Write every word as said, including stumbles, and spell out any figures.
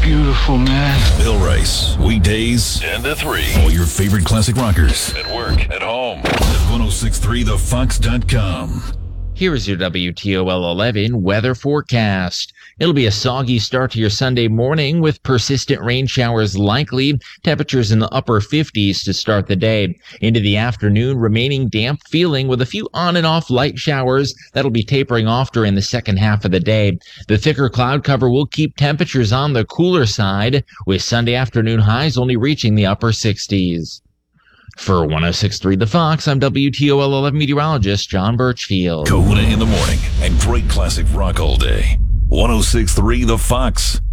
beautiful, man. Bill Rice, weekdays ten to three. All your favorite classic rockers. At work, at home. At ten sixty-three the fox dot com. Here is your W T O L eleven weather forecast. It'll be a soggy start to your Sunday morning with persistent rain showers likely, temperatures in the upper fifties to start the day. Into the afternoon, remaining damp feeling with a few on and off light showers that'll be tapering off during the second half of the day. The thicker cloud cover will keep temperatures on the cooler side, with Sunday afternoon highs only reaching the upper sixties. For ten sixty-three The Fox, I'm W T O L eleven meteorologist John Birchfield. Kahuna in the morning and great classic rock all day. ten sixty-three The Fox.